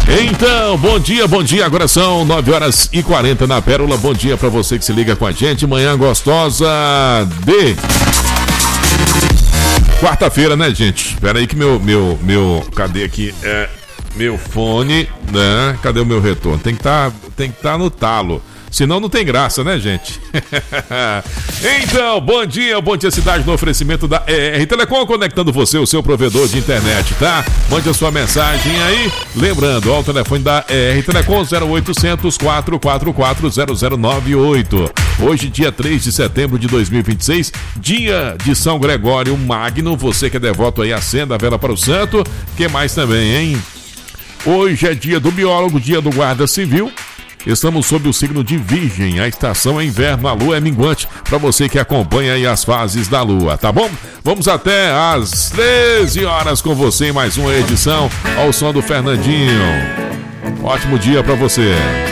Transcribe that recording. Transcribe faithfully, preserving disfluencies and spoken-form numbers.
Então, bom dia, bom dia. Agora são nove horas e quarenta na Pérola. Bom dia pra você que se liga com a gente. Manhã gostosa de quarta-feira, né, gente? Espera aí que meu, meu, meu, cadê aqui? É, meu fone, né? Cadê o meu retorno? Tem que tá, tem que tá no talo. Senão não tem graça, né, gente? Então, bom dia, bom dia cidade no oferecimento da E R Telecom, conectando você, o seu provedor de internet, tá? Mande a sua mensagem aí, lembrando, ó, o telefone da E R Telecom zero oitocentos, quatrocentos e quarenta e quatro, zero zero nove oito. Hoje, dia três de setembro de dois mil e vinte e seis, dia de São Gregório Magno, você que é devoto aí, acenda a vela para o santo. Que mais também, hein? Hoje é dia do biólogo, dia do guarda civil. Estamos sob o signo de Virgem, a estação é inverno, a lua é minguante, para você que acompanha aí as fases da lua, tá bom? Vamos até às treze horas com você em mais uma edição ao som do Fernandinho. Ótimo dia para você.